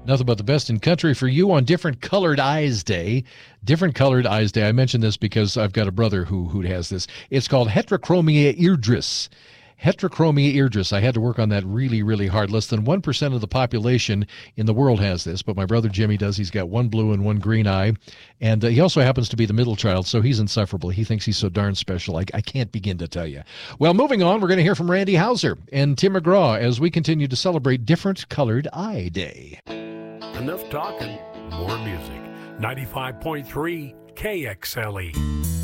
Nothing but the best in country for you on Different Colored Eyes Day. Different Colored Eyes Day. I mention this because I've got a brother who has this. It's called heterochromia iridis. Heterochromia iridis. I had to work on that really, really hard. Less than 1% of the population in the world has this, but my brother Jimmy does. He's got one blue and one green eye, and he also happens to be the middle child, so he's insufferable. He thinks he's so darn special. I can't begin to tell you. Well, moving on, we're going to hear from Randy Hauser and Tim McGraw as we continue to celebrate Different Colored Eye Day. Enough talking, more music. 95.3 KXLE.